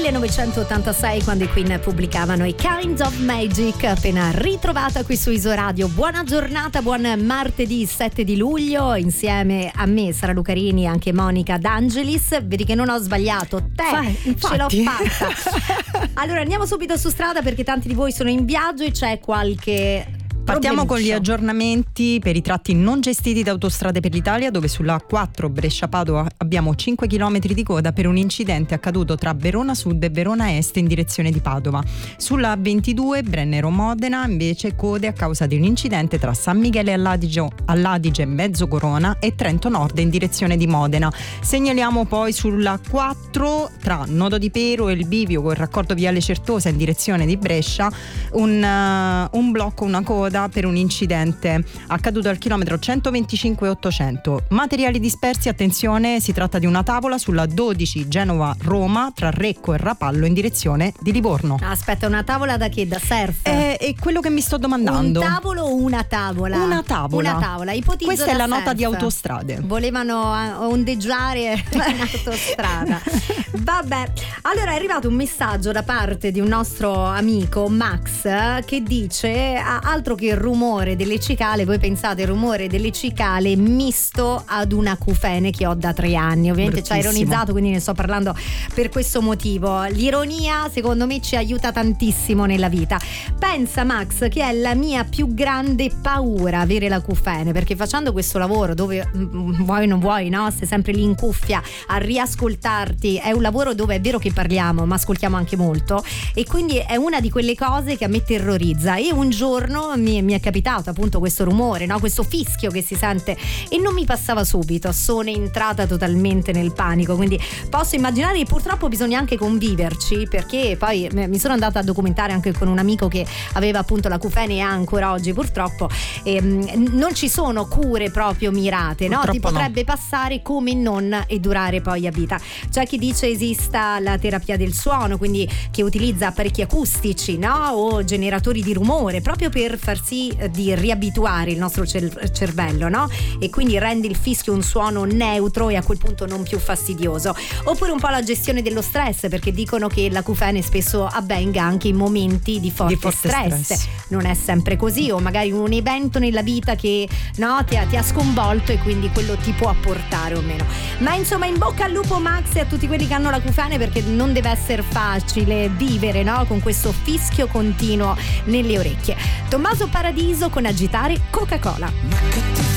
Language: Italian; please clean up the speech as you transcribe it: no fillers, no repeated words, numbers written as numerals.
1986, quando i Queen pubblicavano i Kind of Magic, appena ritrovata qui su Isoradio. Buona giornata, buon martedì 7 di luglio, insieme a me Sara Lucarini e anche Monica D'Angelis. Vedi che non ho sbagliato, ce l'ho fatta. Allora andiamo subito su strada perché tanti di voi sono in viaggio e c'è qualche... Partiamo con gli aggiornamenti per i tratti non gestiti da Autostrade per l'Italia, dove sulla A4 Brescia-Padova abbiamo 5 km di coda per un incidente accaduto tra Verona Sud e Verona Est in direzione di Padova. Sulla A22 Brennero-Modena invece code a causa di un incidente tra San Michele all'Adige Mezzocorona e Trento Nord in direzione di Modena. Segnaliamo poi sulla A4 tra Nodo di Pero e il bivio col raccordo viale Certosa in direzione di Brescia un blocco, una coda per un incidente accaduto al chilometro 125+800. Materiali dispersi, attenzione, si tratta di una tavola sulla 12 Genova-Roma tra Recco e Rapallo in direzione di Livorno. Aspetta, una tavola da che? Da surf? È quello che mi sto domandando. Un tavolo o una tavola? Una tavola. Ipotizzo. Questa è la surf. nota di Autostrade. Volevano ondeggiare in autostrada. Vabbè, allora è arrivato un messaggio da parte di un nostro amico Max che dice altro che il rumore delle cicale. Voi pensate il rumore delle cicale misto ad un acufene che ho da 3 anni. Ovviamente ci ha ironizzato, quindi ne sto parlando per questo motivo. L'ironia secondo me ci aiuta tantissimo nella vita. Pensa Max che è la mia più grande paura avere l'acufene, perché facendo questo lavoro dove vuoi non vuoi, no? Sei sempre lì in cuffia a riascoltarti, è un lavoro dove è vero che parliamo ma ascoltiamo anche molto, e quindi è una di quelle cose che a me terrorizza. E un giorno mi è capitato appunto questo rumore, no? Questo fischio che si sente e non mi passava subito. Sono entrata totalmente nel panico, quindi posso immaginare che purtroppo bisogna anche conviverci, perché poi mi sono andata a documentare anche con un amico che aveva appunto l'acufene e ancora oggi purtroppo non ci sono cure proprio mirate, no? Ti potrebbe passare come non e durare poi a vita. C'è chi dice esista la terapia del suono, quindi che utilizza apparecchi acustici, no? O generatori di rumore proprio per far sì di riabituare il nostro cervello, no? E quindi rende il fischio un suono neutro e a quel punto non più fastidioso. Oppure un po' la gestione dello stress, perché dicono che l'acufene spesso avvenga anche in momenti di forte stress. Non è sempre così, o magari un evento nella vita che no, ti ha sconvolto e quindi quello ti può apportare o meno. Ma insomma, in bocca al lupo Max e a tutti quelli che hanno l'acufene, perché non deve essere facile vivere, no? Con questo fischio continuo nelle orecchie. Tommaso Paradiso con Agitare Coca-Cola.